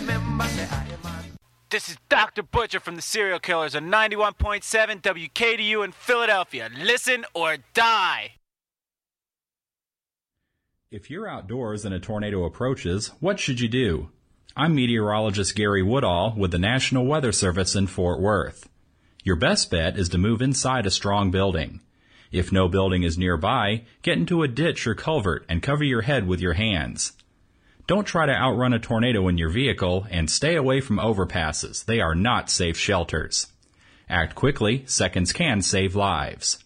This is Dr. Butcher from the Serial Killers on 91.7 WKDU in Philadelphia. Listen or die. If you're outdoors and a tornado approaches, what should you do? I'm meteorologist Gary Woodall with the National Weather Service in Fort Worth. Your best bet is to move inside a strong building. If no building is nearby, get into a ditch or culvert and cover your head with your hands. Don't try to outrun a tornado in your vehicle and stay away from overpasses. They are not safe shelters. Act quickly. Seconds can save lives.